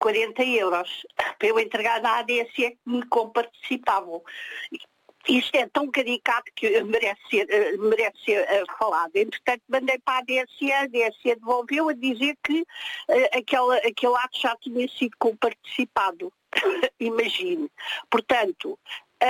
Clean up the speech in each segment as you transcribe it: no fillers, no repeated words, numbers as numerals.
40 euros para eu entregar na ADSE que me participavam. Isto é tão caricato que merece ser falado. Entretanto, mandei para a ADSE devolveu a dizer que aquele ato já tinha sido comparticipado. Imagine. Portanto,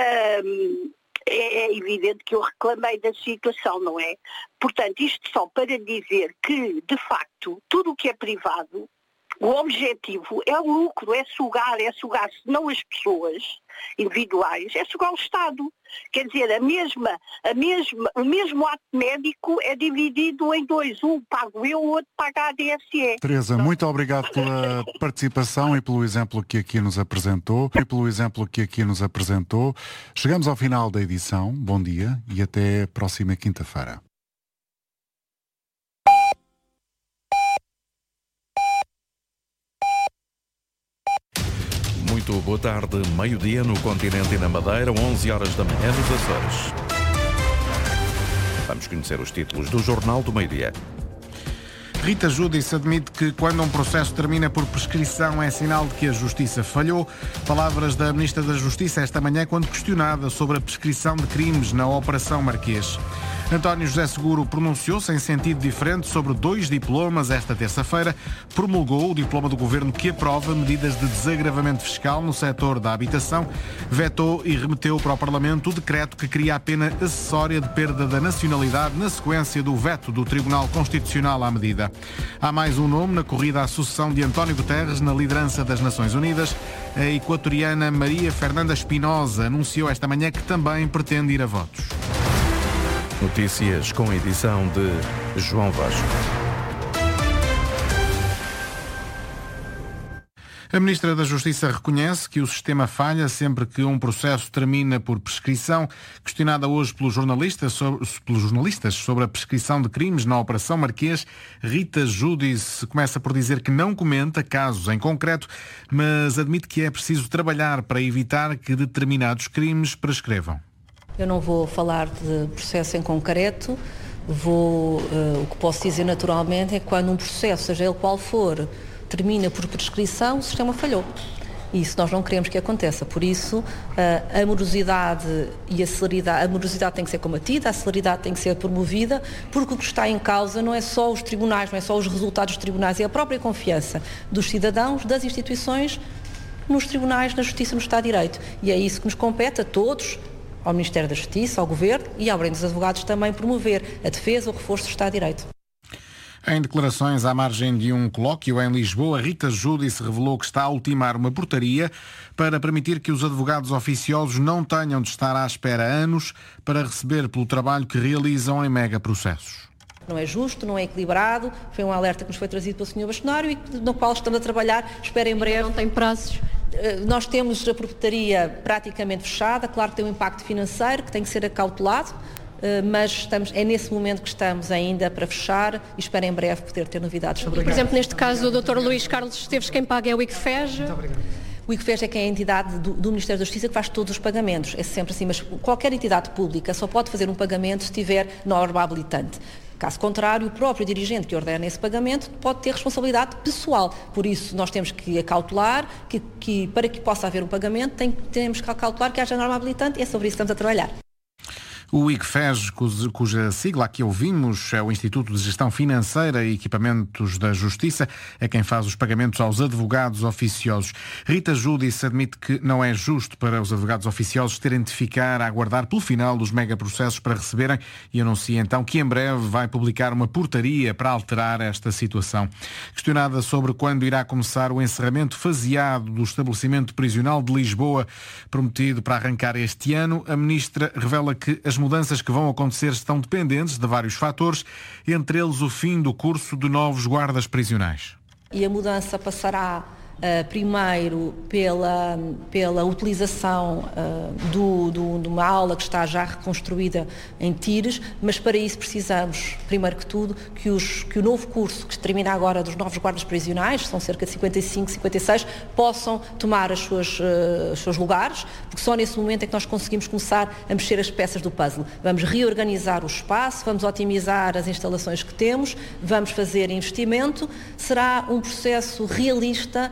é evidente que eu reclamei da situação, não é? Portanto, isto só para dizer que, de facto, tudo o que é privado, o objetivo é o lucro, é sugar, se não as pessoas individuais, é sugar o Estado. Quer dizer, o mesmo ato médico é dividido em dois, um pago eu, o outro paga a ADSE. Teresa, muito obrigado pela participação e pelo exemplo que aqui nos apresentou. Chegamos ao final da edição. Bom dia e até a próxima quinta-feira. Muito boa tarde, meio-dia no continente e na Madeira, 11 horas da manhã nos Açores. Vamos conhecer os títulos do Jornal do Meio-Dia. Rita Giudice admite que quando um processo termina por prescrição é sinal de que a Justiça falhou. Palavras da Ministra da Justiça esta manhã quando questionada sobre a prescrição de crimes na Operação Marquês. António José Seguro pronunciou-se em sentido diferente sobre 2 diplomas esta terça-feira. Promulgou o diploma do Governo que aprova medidas de desagravamento fiscal no setor da habitação. Vetou e remeteu para o Parlamento o decreto que cria a pena acessória de perda da nacionalidade na sequência do veto do Tribunal Constitucional à medida. Há mais um nome na corrida à sucessão de António Guterres na liderança das Nações Unidas. A equatoriana Maria Fernanda Espinosa anunciou esta manhã que também pretende ir a votos. Notícias com a edição de João Vasco. A Ministra da Justiça reconhece que o sistema falha sempre que um processo termina por prescrição. Questionada hoje pelos jornalistas sobre a prescrição de crimes na Operação Marquês, Rita Giudice começa por dizer que não comenta casos em concreto, mas admite que é preciso trabalhar para evitar que determinados crimes prescrevam. Eu não vou falar de processo em concreto, o que posso dizer naturalmente é que quando um processo, seja ele qual for, termina por prescrição, o sistema falhou. E isso nós não queremos que aconteça. Por isso, a morosidade e a celeridade, a morosidade tem que ser combatida, a celeridade tem que ser promovida, porque o que está em causa não é só os tribunais, não é só os resultados dos tribunais, é a própria confiança dos cidadãos, das instituições, nos tribunais, na Justiça, no Estado de Direito. E é isso que nos compete a todos, ao Ministério da Justiça, ao Governo e ao Ordem dos Advogados também promover a defesa, o reforço do Estado de Direito. Em declarações à margem de um colóquio em Lisboa, Rita Giudice revelou que está a ultimar uma portaria para permitir que os advogados oficiosos não tenham de estar à espera anos para receber pelo trabalho que realizam em megaprocessos. Não é justo, não é equilibrado, foi um alerta que nos foi trazido pelo Sr. Bastonário e no qual estamos a trabalhar, espero em breve. Não tem prazos? Nós temos a portaria praticamente fechada, claro que tem um impacto financeiro que tem que ser acautelado, mas é nesse momento que estamos ainda para fechar e espero em breve poder ter novidades sobre isso. Por exemplo, neste caso o Dr. Luís Carlos Esteves, quem paga é o ICFES. Muito obrigado. O ICFES é quem é a entidade do Ministério da Justiça que faz todos os pagamentos, é sempre assim, mas qualquer entidade pública só pode fazer um pagamento se tiver norma habilitante. Caso contrário, o próprio dirigente que ordena esse pagamento pode ter responsabilidade pessoal. Por isso, nós temos que acautelar que para que possa haver um pagamento, temos que acautelar que haja norma habilitante e é sobre isso que estamos a trabalhar. O ICFES, cuja sigla aqui ouvimos, é o Instituto de Gestão Financeira e Equipamentos da Justiça, é quem faz os pagamentos aos advogados oficiosos. Rita Giudice admite que não é justo para os advogados oficiosos terem de ficar a aguardar pelo final dos megaprocessos para receberem e anuncia então que em breve vai publicar uma portaria para alterar esta situação. Questionada sobre quando irá começar o encerramento faseado do estabelecimento prisional de Lisboa, prometido para arrancar este ano, a Ministra revela que as mudanças que vão acontecer estão dependentes de vários fatores, entre eles o fim do curso de novos guardas prisionais. E a mudança passará primeiro pela utilização de uma aula que está já reconstruída em Tires, mas para isso precisamos, primeiro que tudo, que o novo curso que termina agora dos novos guardas prisionais, são cerca de 55, 56, possam tomar os seus lugares, porque só nesse momento é que nós conseguimos começar a mexer as peças do puzzle. Vamos reorganizar o espaço, vamos otimizar as instalações que temos, vamos fazer investimento, será um processo realista